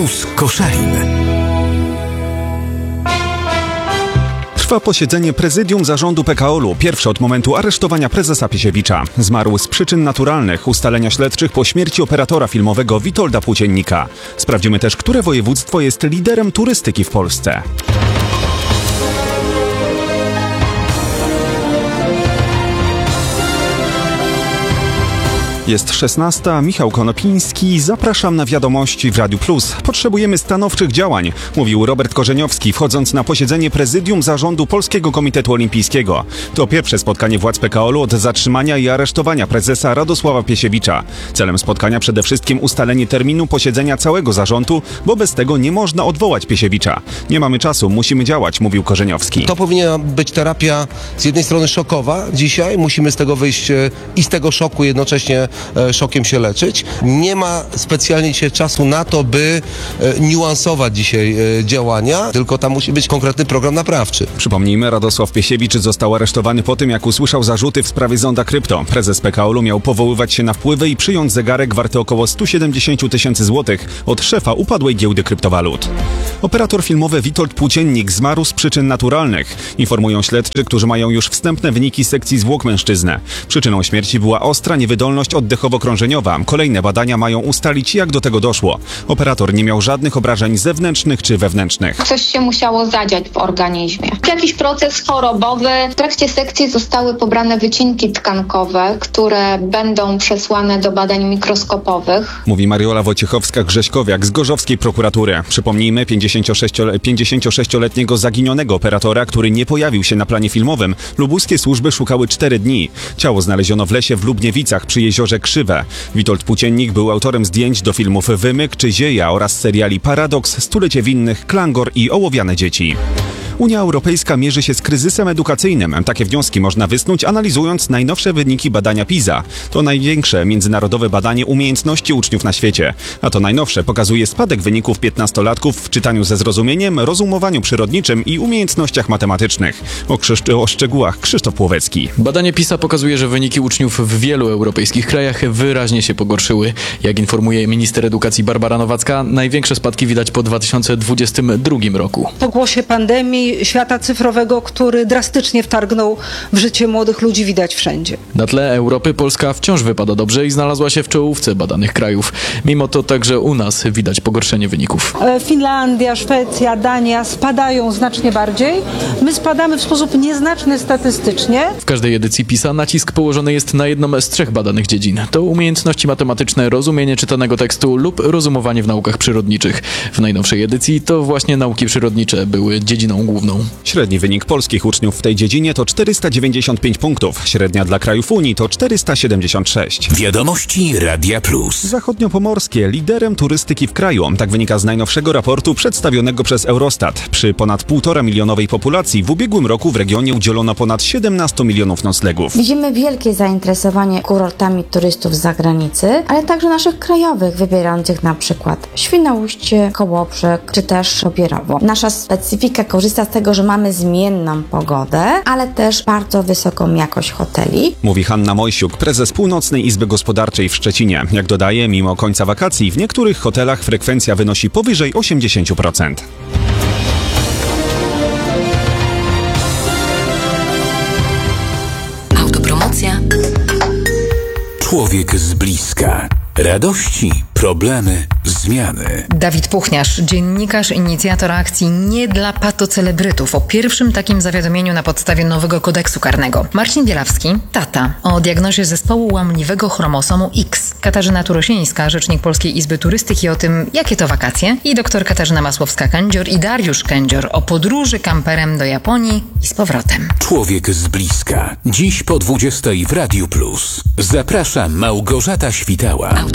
Plus Koszalin. Trwa posiedzenie prezydium zarządu PKOL-u, pierwsze od momentu aresztowania prezesa Piesiewicza. Zmarł z przyczyn naturalnych, ustalenia śledczych po śmierci operatora filmowego Witolda Płóciennika. Sprawdzimy też, które województwo jest liderem turystyki w Polsce. Jest 16. Michał Konopiński. Zapraszam na wiadomości w Radiu Plus. Potrzebujemy stanowczych działań, mówił Robert Korzeniowski, wchodząc na posiedzenie prezydium zarządu Polskiego Komitetu Olimpijskiego. To pierwsze spotkanie władz PKOL-u od zatrzymania i aresztowania prezesa Radosława Piesiewicza. Celem spotkania przede wszystkim ustalenie terminu posiedzenia całego zarządu, bo bez tego nie można odwołać Piesiewicza. Nie mamy czasu, musimy działać, mówił Korzeniowski. To powinna być terapia z jednej strony szokowa dzisiaj. Musimy z tego wyjść i z tego szoku jednocześnie szokiem się leczyć. Nie ma specjalnie dzisiaj czasu na to, by niuansować dzisiaj działania, tylko tam musi być konkretny program naprawczy. Przypomnijmy, Radosław Piesiewicz został aresztowany po tym, jak usłyszał zarzuty w sprawie zonda krypto. Prezes PKOL-u miał powoływać się na wpływy i przyjąć zegarek warty około 170 tysięcy złotych od szefa upadłej giełdy kryptowalut. Operator filmowy Witold Płóciennik zmarł z przyczyn naturalnych. Informują śledczy, którzy mają już wstępne wyniki sekcji zwłok mężczyzny. Przyczyną śmierci była ostra niewydolność oddechowo-krążeniowa. Kolejne badania mają ustalić, jak do tego doszło. Operator nie miał żadnych obrażeń zewnętrznych czy wewnętrznych. Coś się musiało zadziać w organizmie. Jakiś proces chorobowy. W trakcie sekcji zostały pobrane wycinki tkankowe, które będą przesłane do badań mikroskopowych. Mówi Mariola Wojciechowska-Grześkowiak z gorzowskiej prokuratury. Przypomnijmy, 56-letniego zaginionego operatora, który nie pojawił się na planie filmowym, lubuskie służby szukały 4 dni. Ciało znaleziono w lesie w Lubniewicach przy jeziorze Krzywe. Witold Płóciennik był autorem zdjęć do filmów Wymyk czy Zieja oraz seriali Paradoks, Stulecie Winnych, Klangor i Ołowiane dzieci. Unia Europejska mierzy się z kryzysem edukacyjnym. Takie wnioski można wysnuć, analizując najnowsze wyniki badania PISA. To największe międzynarodowe badanie umiejętności uczniów na świecie. A to najnowsze pokazuje spadek wyników 15-latków w czytaniu ze zrozumieniem, rozumowaniu przyrodniczym i umiejętnościach matematycznych. O szczegółach Krzysztof Płowecki. Badanie PISA pokazuje, że wyniki uczniów w wielu europejskich krajach wyraźnie się pogorszyły. Jak informuje minister edukacji Barbara Nowacka, największe spadki widać po 2022 roku. Po głosie pandemii, świata cyfrowego, który drastycznie wtargnął w życie młodych ludzi, widać wszędzie. Na tle Europy Polska wciąż wypada dobrze i znalazła się w czołówce badanych krajów. Mimo to także u nas widać pogorszenie wyników. Finlandia, Szwecja, Dania spadają znacznie bardziej. My spadamy w sposób nieznaczny statystycznie. W każdej edycji PISA nacisk położony jest na jedną z 3 badanych dziedzin. To umiejętności matematyczne, rozumienie czytanego tekstu lub rozumowanie w naukach przyrodniczych. W najnowszej edycji to właśnie nauki przyrodnicze były dziedziną główną. Średni wynik polskich uczniów w tej dziedzinie to 495 punktów. Średnia dla krajów Unii to 476. Wiadomości Radia Plus. Zachodniopomorskie liderem turystyki w kraju. Tak wynika z najnowszego raportu przedstawionego przez Eurostat. Przy ponad 1,5 milionowej populacji w ubiegłym roku w regionie udzielono ponad 17 milionów noclegów. Widzimy wielkie zainteresowanie kurortami turystów z zagranicy, ale także naszych krajowych, wybierających na przykład Świnoujście, Kołobrzeg czy też Pobierowo. Nasza specyfika korzysta z tego, że mamy zmienną pogodę, ale też bardzo wysoką jakość hoteli. Mówi Hanna Mojsiuk, prezes Północnej Izby Gospodarczej w Szczecinie. Jak dodaje, mimo końca wakacji w niektórych hotelach frekwencja wynosi powyżej 80%. Autopromocja. Człowiek z bliska. Radości, problemy, zmiany. Dawid Puchniarz, dziennikarz, inicjator akcji Nie dla patocelebrytów, o pierwszym takim zawiadomieniu na podstawie nowego kodeksu karnego. Marcin Bielawski, tata, o diagnozie zespołu łamliwego chromosomu X. Katarzyna Turosińska, rzecznik Polskiej Izby Turystyki, o tym, jakie to wakacje. I doktor Katarzyna Masłowska-Kędzior i Dariusz Kędzior o podróży kamperem do Japonii i z powrotem. Człowiek z bliska. Dziś po 20:00 w Radiu Plus. Zapraszam Małgorzata Świtała.